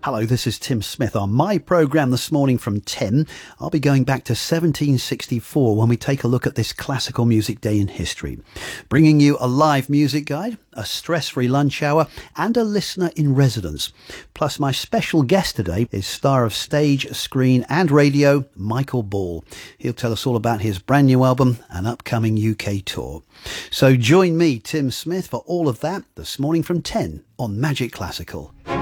Hello, this is Tim Smith. On my programme this morning from 10, I'll be going back to 1764 when we take a look at this classical music day in history. Bringing you a live music guide, a stress-free lunch hour and a listener in residence. Plus my special guest today is star of stage, screen and radio, Michael Ball. He'll tell us all about his brand new album and upcoming UK tour. So join me, Tim Smith, for all of that this morning from 10 on Magic Classical.